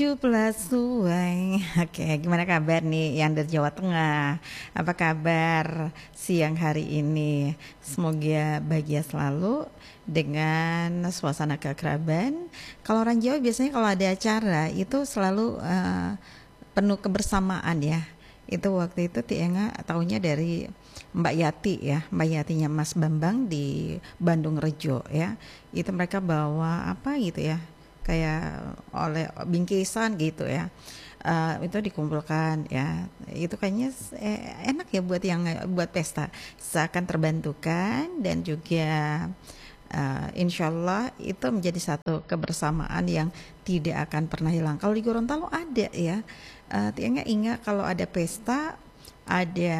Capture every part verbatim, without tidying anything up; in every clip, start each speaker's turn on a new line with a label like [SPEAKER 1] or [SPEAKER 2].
[SPEAKER 1] tujuh belas Suai. Oke, gimana kabar nih yang dari Jawa Tengah? Apa kabar siang hari ini? Semoga bahagia selalu dengan suasana keakraban. Kalau orang Jawa biasanya kalau ada acara itu selalu uh, penuh kebersamaan ya. Itu waktu itu Tienga taunya dari Mbak Yati ya, Mbak Yatinya Mas Bambang di Bandung Rejo ya. Itu mereka bawa apa gitu ya, kayak oleh bingkisan gitu ya. Uh, itu dikumpulkan ya, itu kayaknya eh, enak ya buat yang buat pesta, seakan terbantukan dan juga uh, insya Allah itu menjadi satu kebersamaan yang tidak akan pernah hilang. Kalau di Gorontalo ada ya, uh, Tienga ingat kalau ada pesta, ada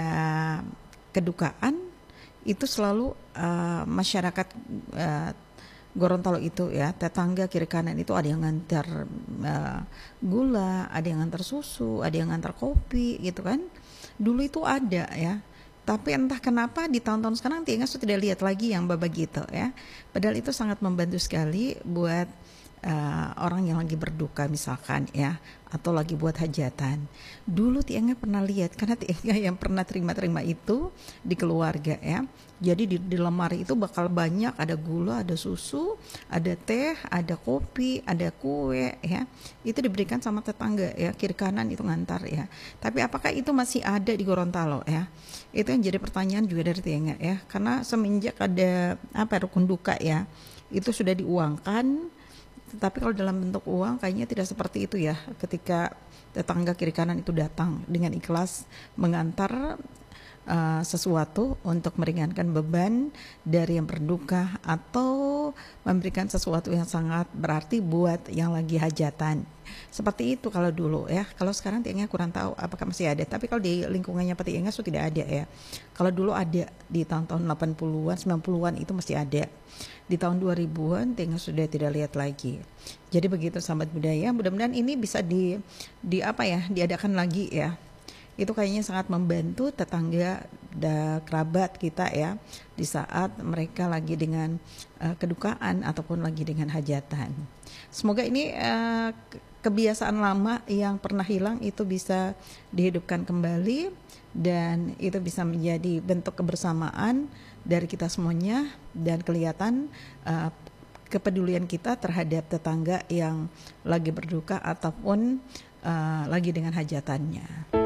[SPEAKER 1] kedukaan, itu selalu uh, masyarakat uh, Gorontalo itu ya, tetangga kiri kanan itu ada yang ngantar uh, gula, ada yang ngantar susu, ada yang ngantar kopi gitu kan. Dulu itu ada ya. Tapi entah kenapa di tahun-tahun sekarang Tienga sudah tidak lihat lagi yang babak gitu ya. Padahal itu sangat membantu sekali buat uh, orang yang lagi berduka misalkan ya, atau lagi buat hajatan. Dulu Tienga pernah lihat, karena Tienga yang pernah terima-terima itu di keluarga ya. Jadi di, di lemari itu bakal banyak, ada gula, ada susu, ada teh, ada kopi, ada kue ya. Itu diberikan sama tetangga ya, kiri kanan itu ngantar ya. Tapi apakah itu masih ada di Gorontalo ya? Itu yang jadi pertanyaan juga dari Tienga ya. Karena semenjak ada apa rukun duka ya, itu sudah diuangkan. Tapi kalau dalam bentuk uang kayaknya tidak seperti itu ya, ketika tetangga kiri kanan itu datang dengan ikhlas mengantar uh, sesuatu untuk meringankan beban dari yang berduka atau memberikan sesuatu yang sangat berarti buat yang lagi hajatan. Seperti itu kalau dulu ya. Kalau sekarang Tienga kurang tahu apakah masih ada. Tapi kalau di lingkungannya Pak Tienga sudah tidak ada ya. Kalau dulu ada di tahun-tahun delapan puluhan, sembilan puluhan itu masih ada. Di tahun dua ribuan Tienga sudah tidak lihat lagi. Jadi begitu sahabat budaya, mudah-mudahan ini bisa di di apa ya, diadakan lagi ya. Itu kayaknya sangat membantu tetangga dan kerabat kita ya di saat mereka lagi dengan uh, kedukaan ataupun lagi dengan hajatan. Semoga ini uh, kebiasaan lama yang pernah hilang itu bisa dihidupkan kembali dan itu bisa menjadi bentuk kebersamaan dari kita semuanya dan kelihatan uh, kepedulian kita terhadap tetangga yang lagi berduka ataupun uh, lagi dengan hajatannya.